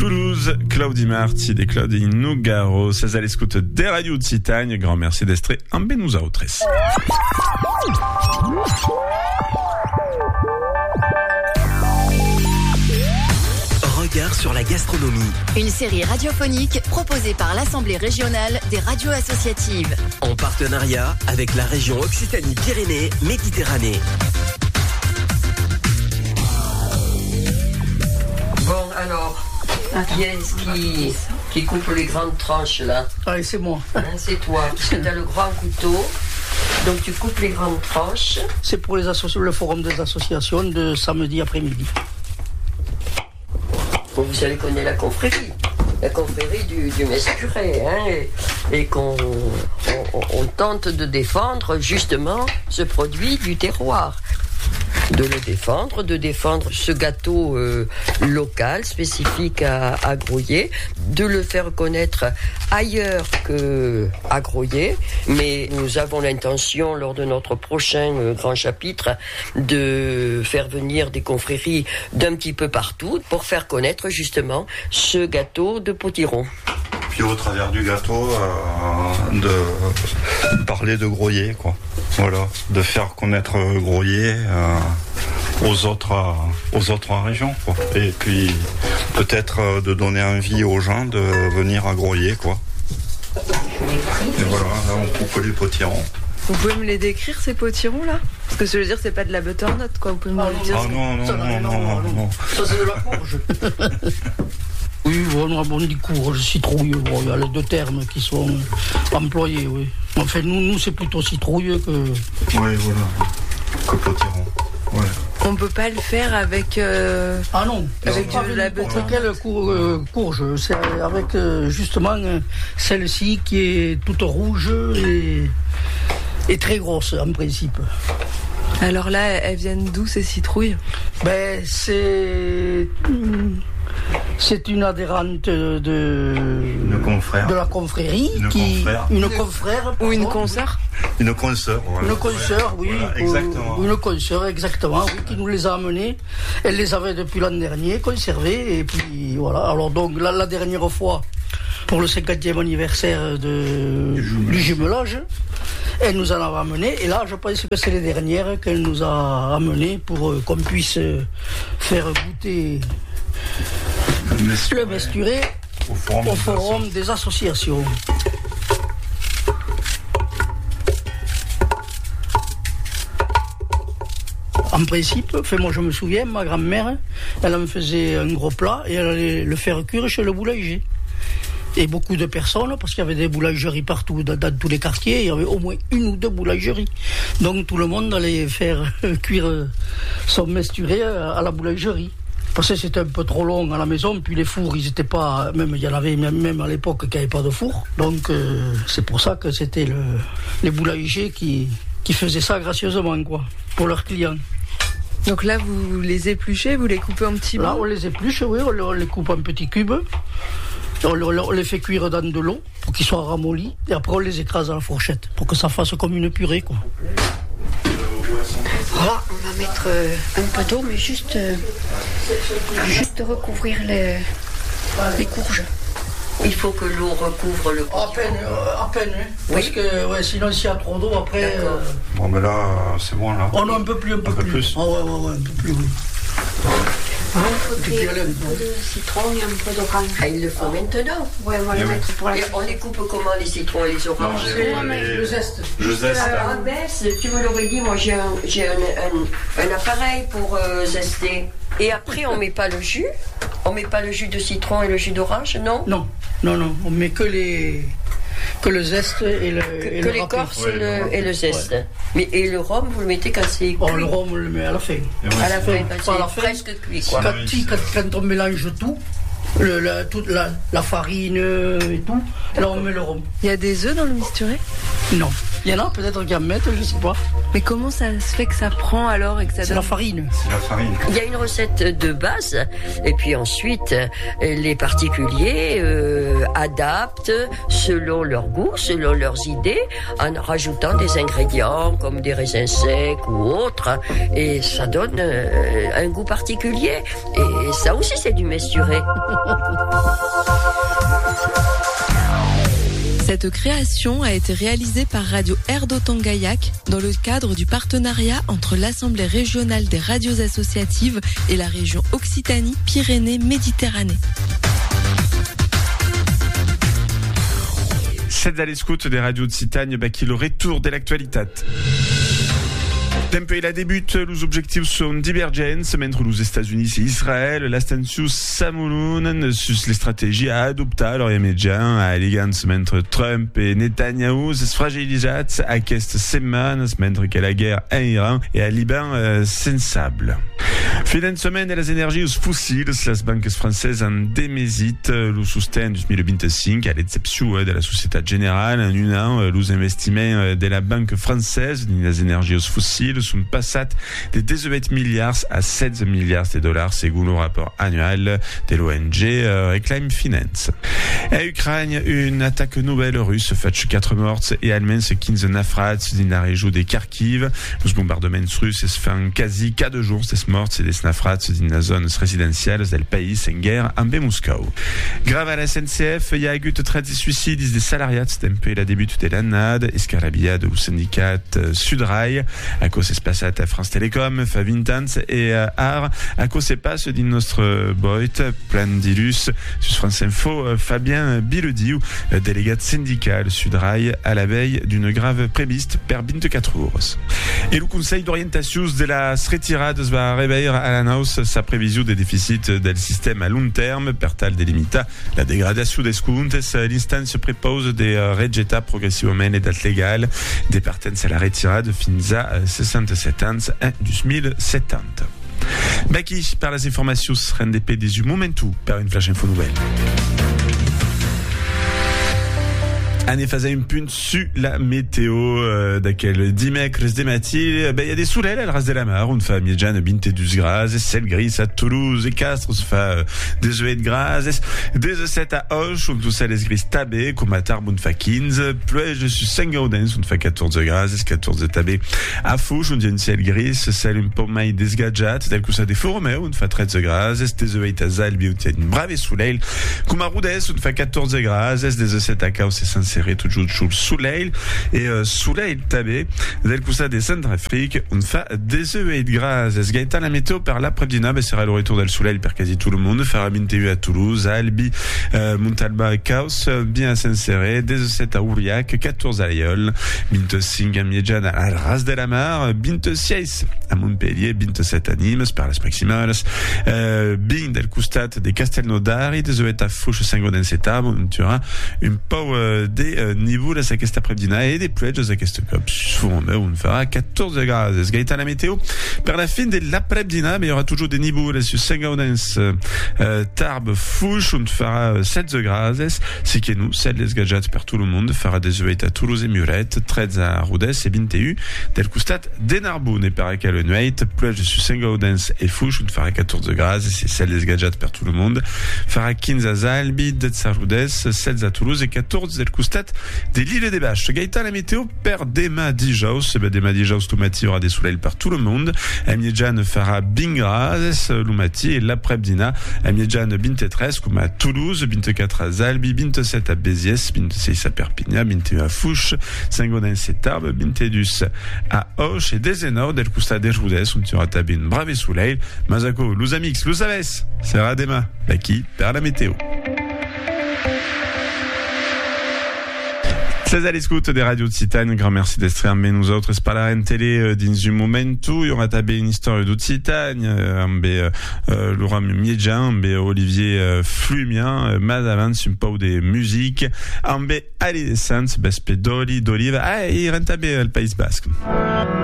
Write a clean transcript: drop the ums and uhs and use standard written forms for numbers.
Toulouse, Claudie Marti de Claudie Nougaro, 16 à l'écoute des radios de Citagne. Grand merci d'être un benouza autrice. Regard sur la gastronomie. Une série radiophonique proposée par l'Assemblée régionale des radios associatives. En partenariat avec la région Occitanie-Pyrénées-Méditerranée. Bon, alors, qui est-ce qui coupe les grandes tranches, là? Allez, c'est moi. Hein, c'est toi, parce que tu as le grand couteau. Donc, tu coupes les grandes tranches. C'est pour le forum des associations de samedi après-midi. Bon, vous savez qu'on est la confrérie du Mesturé, hein, et qu'on tente de défendre justement ce produit du terroir. De défendre ce gâteau local, spécifique à Grouillé, de le faire connaître ailleurs qu'à Grouillé, mais nous avons l'intention, lors de notre prochain grand chapitre, de faire venir des confréries d'un petit peu partout pour faire connaître justement ce gâteau de potiron. Puis au travers du gâteau, de parler de Grouillé, quoi. Voilà, de faire connaître Grouillé aux autres régions, quoi. Et puis peut-être de donner envie aux gens de venir à Grouillé, quoi. Et voilà, là on coupe les potirons. Vous pouvez me les décrire, ces potirons là? Parce que je veux dire, c'est pas de la butternut, quoi. Vous pouvez me le dire? Ah non. Ça c'est de la courge. Oui, on dit courge, citrouille, il y a les deux termes qui sont employés, oui. Enfin, nous c'est plutôt citrouille que... Oui, voilà, que potiron, ouais. On peut pas le faire avec... Ah non, avec de la butternut. Quelle courge? C'est avec justement celle-ci qui est toute rouge et très grosse en principe. Alors là, elles viennent d'où ces citrouilles? Ben, c'est une adhérente de la confrérie, une confrère ou une consoeur. Une consoeur, voilà. Une consoeur, oui. Voilà, exactement. Une consoeur, exactement, oui, qui nous les a amenés. Elle les avait depuis l'an dernier conservés, et puis voilà. Alors donc la dernière fois, pour le 50e anniversaire du jumelage, elle nous en avait amené, et là je pense que c'est les dernières qu'elle nous a amenées pour qu'on puisse faire goûter le Mesturé au forum des associations. En principe, moi je me souviens, ma grand-mère, elle me faisait un gros plat et elle allait le faire cuire chez le boulanger. Et beaucoup de personnes, parce qu'il y avait des boulangeries partout, dans tous les quartiers, il y avait au moins une ou deux boulangeries. Donc tout le monde allait faire cuire son Mesturé à la boulangerie. Parce que c'était un peu trop long à la maison, puis les fours, ils étaient pas... Même, il y en avait même à l'époque qui n'avaient pas de four. Donc c'est pour ça que c'était les boulangers qui faisaient ça gracieusement, quoi, pour leurs clients. Donc là, vous les épluchez, vous les coupez en petits bouts? Là, on les épluche, oui, on les coupe en petits cubes. On les fait cuire dans de l'eau pour qu'ils soient ramollis. Et après, on les écrase à la fourchette pour que ça fasse comme une purée, quoi. Voilà, on va mettre un peu d'eau, mais juste recouvrir les courges. Il faut que l'eau recouvre le potiron. À peine, hein. Oui. Parce que sinon, s'il y a trop d'eau, après... Bon, mais là, c'est bon, là. Oh non, un peu plus. Un peu plus. Ah ouais, un peu plus, oui. Il faudrait un peu de citron et un peu d'orange. Ah, il le faut maintenant. Ouais, on va le mettre pour la... Et on les coupe comment, les citrons et les oranges? Le zeste. Je zeste. Ah ben, tu me l'aurais dit, moi j'ai un appareil pour zester. Et après, on met pas le jus? On met pas le jus de citron et le jus d'orange, non? Non, on met que le zeste et le que l'écorce et le zeste. Ouais. Mais et le rhum, vous le mettez quand c'est cuit? Le rhum, on le met à la fin. À la fin, Pas à la c'est fin. presque cuit, quoi. Quand on mélange tout, toute la farine et tout, là on met le rhum. Il y a des œufs dans le Mesturé? Non. Il y en a peut-être qui en mettent, je sais pas. Mais comment ça se fait que ça prend alors et que ça C'est donne... la farine. C'est la farine. Il y a une recette de base et puis ensuite les particuliers adaptent selon leur goût, selon leurs idées, en rajoutant des ingrédients comme des raisins secs ou autres, et ça donne un goût particulier. Et ça aussi c'est du mesturé. Cette création a été réalisée par Radio Erdo-Tangaillac dans le cadre du partenariat entre l'Assemblée régionale des radios associatives et la région Occitanie-Pyrénées-Méditerranée. C'est à l'écoute des radios de Citagne, qui le retour de l'actualité. Tempo la débute, les objectifs sont divergents, mentre les États-Unis et Israël, l'Astensius Samulunen sur les stratégies à adopter leurs immédiats, à l'égance mentre Trump et Netanyahu se fragilisent à cette semaine, mentre que la guerre en Iran et à Liban sensable. Fin de semaine, les énergies fossiles, les banques françaises en démésitent le soutien du 2025 à l'exception de la Société Générale. En un an, les investissements de la banque française dans les énergies fossiles sont passés de 18 milliards à 16 milliards de dollars, selon le rapport annuel de l'ONG Reclaim Finance. En Ukraine, une attaque nouvelle russe fait 4 morts et allemands 15 naufrats dans la région de Kharkiv. Les bombardements russes se font quasi 4 jours des morts et des naufrats dans la zone résidentielle du pays en guerre en Moscou. Grave à la SNCF, il y a eu 13 suicides des salariés depuis le début de l'année. Escarabia de le syndicat Sudrail, à cause de espace à France Télécom, Favintans et Ar, à cause de passe de notre boît, plan d'Ilus, sur France Info, Fabien Bilediou, délégat syndical Sudrail, à la veille d'une grave préviste per 24 heures. Et le Conseil d'orientation de la retirade va réveiller à la hausse sa prévision des déficits du système à long terme, per tal delimita la dégradation des comptes. L'instance propose de rejetar progressivement les dates légales des partences à la retirade fins à 67 ans en 2070. Baki, par les informations, RNDP des momentu par une flash info nouvelle. Année faisait une punt sur la météo d'aquel dimecres de matí. Il y a des soleils à la race de la mar. On fait Miedjan 22 grases, celle gris à Toulouse et Castres. On fait 18 grases, 17 à Auch. On fait les gris tabé, comme à Tarbes on fait 15. Pleuge sur Saint-Gaudens, on fait 14 grases, 14 tabé à Fouche. On dit une ciel gris, celle un peu maille des gadgets, tel que ça des fourmets, on fait 13 grases, 18 à Zalbi, on tient une brave soleil. Comme à Roudès, on fait 14 grases, 17 à Caos et Saint-Céré, toujours sous le soleil et soleil tabé del coussa des Centrafrique on fait 18 grases. Es gaita la météo par l'après-midi sera le retour del soleil per quasi tout le monde. Fera 21 à Toulouse, à Albi, Montalba, Caos, bien à Saint-Céré, 17 à Ouriac, 14 à Lyon, 25 à Miedjan à la Ras de la Mar, 26 à Montpellier, 27 à Nîmes, par les maximales, bin del Custat de Castelnaudary, 18 à Fouche, Saint-Gaudens et Tarbes, on tuera une pau des niveaux à cet après-midi et des pluies à cette cop. Souvent, on fera 14 grases. Es gaita la météo. Per la fin de l'après-midi, mais il y aura toujours des niveaux sur Saint-Gaudens, Tarbes, Fouche, on fera 7 grases. C'est que nous, 7 les gadgets per tout le monde, fera 18 à Toulouse et Muret, 13 à Rodez et 21 del Custat de Narbonne et per aquel nuit, pluie sur Saint-Gaudens et Fouche, on fera 14 grases. C'est 7 les gadgets per tout le monde. Fera 15 à Zalbi, 10 à Rodez, 7 à Toulouse et 14 del Custat de l'île des Bâches. Gaïta la météo per dema dijaus. Dema dijaus l'umati aura des soleils par tout le monde. Amiedjan fera bingras l'umati et l'après-midi Amiedjan 23 comme à Toulouse, 24 à Zalbi, 27 à Béziers, 26 à Perpignan, 21 à Fouche, Saint-Gaudens et Tarbes, 22 à Auch et Dezenau del Costa de Roudès. On tira tabine brave soleil. Mazako, los amix, los aves. Sera dema. Baki per la météo. C'est à l'écoute des radios de Citagne. Grand merci d'être avec nous autres. C'est pas la reine télé dans un momentu. Il y aura tabé une histoire de Citagne. Laura Miedjan, Olivier Flumien, Madame, un peu de musique. Ambe Alidescence, Bespedoli, d'Olive. Ah, il rentre tabé le Pays Basque.